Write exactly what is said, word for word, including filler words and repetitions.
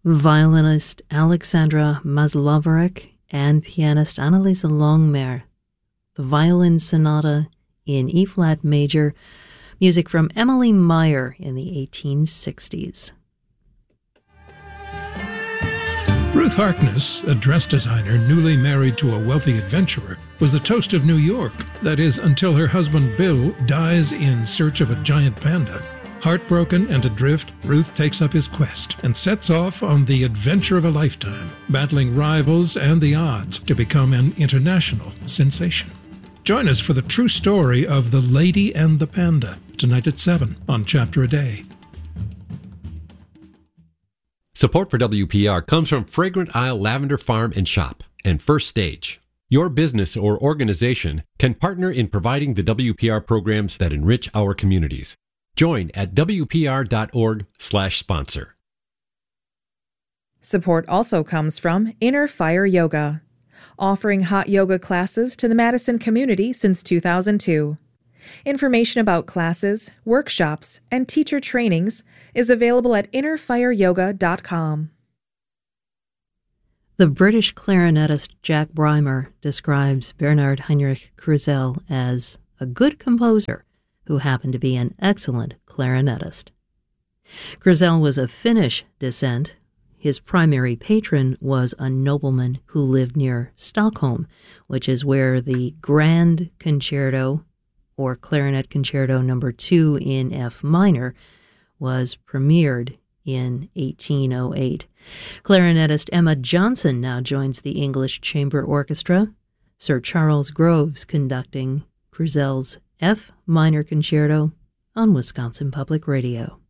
violinist Alexandra Maslovarek and pianist Anneliese Longmer. The Violin Sonata in E-flat major, music from Emily Meyer in the eighteen sixties. Ruth Harkness, a dress designer newly married to a wealthy adventurer, was the toast of New York. That is, until her husband Bill dies in search of a giant panda. Heartbroken and adrift, Ruth takes up his quest and sets off on the adventure of a lifetime, battling rivals and the odds to become an international sensation. Join us for the true story of The Lady and the Panda, tonight at seven on Chapter a Day. Support for W P R comes from Fragrant Isle Lavender Farm and Shop and First Stage. Your business or organization can partner in providing the W P R programs that enrich our communities. Join at W P R dot org slash sponsor. Support also comes from Inner Fire Yoga, offering hot yoga classes to the Madison community since two thousand two. Information about classes, workshops, and teacher trainings is available at inner fire yoga dot com. The British clarinetist Jack Brymer describes Bernhard Heinrich Krusell as a good composer who happened to be an excellent clarinetist. Krusell was of Finnish descent. His primary patron was a nobleman who lived near Stockholm, which is where the Grand Concerto, or Clarinet Concerto number two in F minor, was premiered in eighteen oh eight. Clarinetist Emma Johnson now joins the English Chamber Orchestra, Sir Charles Groves conducting Krusell's F minor Concerto on Wisconsin Public Radio.